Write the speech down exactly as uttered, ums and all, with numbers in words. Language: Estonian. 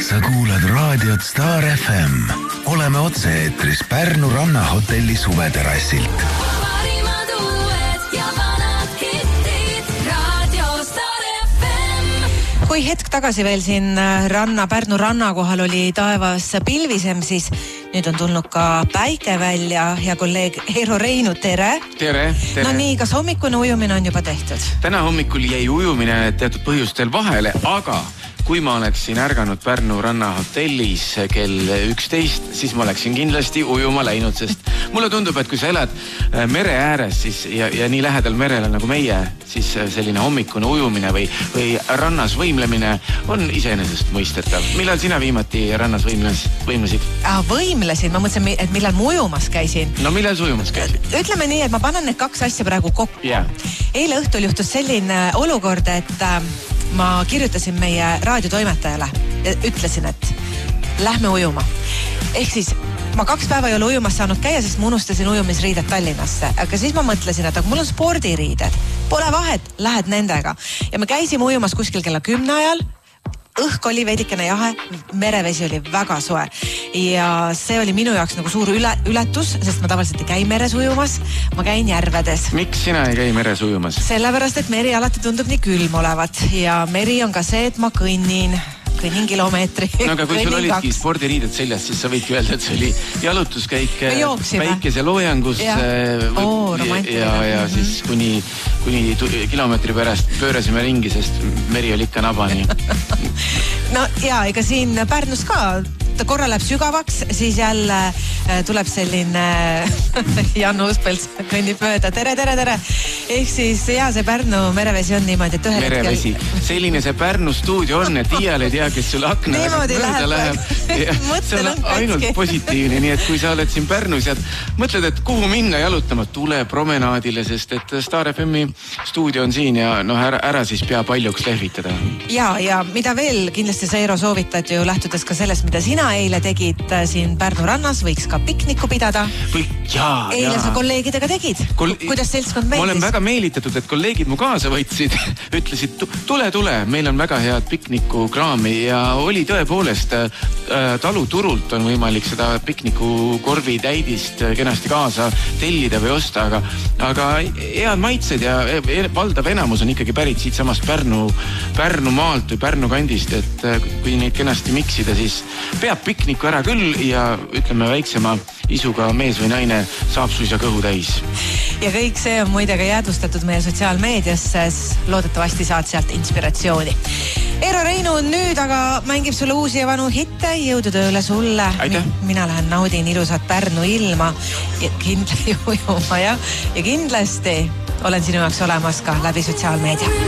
Sa kuulad raadiot Star F M. Oleme otse-eetris Pärnu rannahotelli suveterassilt. Parimad uued ja vanad hittid. Radio Star F M. Kui hetk tagasi veel siin ranna, Pärnu ranna kohal oli taevas pilvisem, siis nüüd on tulnud ka päike välja ja kolleeg Eero Reinu, tere! Tere, tere! No nii, kas hommikune ujumine on juba tehtud? Täna hommikul jäi ujumine teatud põhjustel vahele, aga kui ma oleksin ärganud Pärnu rannahotellis kell üksteist, siis ma oleksin kindlasti ujuma läinud, sest mulle tundub, et kui sa elad mere ääres siis, ja, ja nii lähedal merele nagu meie, siis selline hommikune ujumine või, või rannas võimlemine on iseenesest mõistetav. Millal sina viimati rannas võimles, võimlesid? Ah, võimlesin, ma mõtlesin, et millal ma ujumas käisin. No millal sa ujumas käisid? Ütleme nii, et ma panen need kaks asja praegu kokku. Yeah. Eile õhtul juhtus selline olukord, et ma kirjutasin meie raadiotoimetajale, ütlesin, et lähme ujuma. Ehk siis ma kaks päeva ei ole ujumas saanud käia, sest ma unustasin ujumisriided Tallinnasse. Aga siis ma mõtlesin, et aga mul on spordiriided. Pole vahet, lähed nendega. Ja me käisime ujumas kuskil kella kümne ajal. Õhk oli veidikene jahe, merevesi oli väga soe ja see oli minu jaoks nagu suur üle, ületus, sest ma tavaliselt ei käi meres ujumas, ma käin järvedes. Miks sina ei käi meres ujumas? Sellepärast, et meri alati tundub nii külm olevat ja meri on ka see, et ma kõnnin kõnnin kilomeetri. No aga kui sul olidki spordiriided seljas, siis sa võidki öelda, et see oli jalutuskäik päikese loojangus ja, Oo, ja, ja siis kuni, kuni kilomeetri pärast pöörasime ringi, sest meri oli ikka nabani. No ja, ega siin Pärnus ka ta korra läheb sügavaks, siis jälle tuleb selline Jan Uuspels kõnnib mööda. Tere, tere, tere! Ehk siis jaa, see Pärnu merevesi on niimoodi, et ühel merevesi. Hetkel... Selline see Pärnu stuudio on, et iial ei tea, kes sulle akna mööda läheb. See on ainult positiivne, nii et kui sa oled siin Pärnus ja mõtled, et kuhu minna jalutama, tule promenaadile, sest et Star F M-i stuudio on siin ja no ära, ära siis pea paljuks lehvitada. Ja, ja mida veel kindlasti sa, Eero, soovitad ju lähtudes ka sellest, mida sina eile tegid siin Pärnu rannas, võiks ka pikniku pidada. Jaa, eile jaa. sa kolleegidega tegid. Kol... Kuidas seltskond meeldis? Ma olen väga meelitatud, et kolleegid mu kaasa võtsid, ütlesid, tule, tule, meil on väga head piknikukraami ja oli tõepoolest äh, taluturult on võimalik seda piknikukorvi täidist kenasti kaasa tellida või osta, aga, aga head maitsed ja valdav enamus on ikkagi pärit siit samast Pärnu, Pärnu maalt või Pärnu kandist, et äh, kui neid kenasti miksida, siis peab pikniku ära küll ja ütleme väiksema isuga mees või naine saab suisa kõhu täis. Ja kõik see on muide ka jäädvustatud meie sotsiaalmeediasse, loodetavasti saad sealt inspiratsiooni. Eero Reinu nüüd aga mängib sulle uusi ja vanu hitte, jõudu tööle sulle. Aitäh. Mina lähen naudin ilusat Pärnu ilma ja kindlasti ujuma ja, ja kindlasti olen sinu jaoks olemas ka läbi sotsiaalmeedia.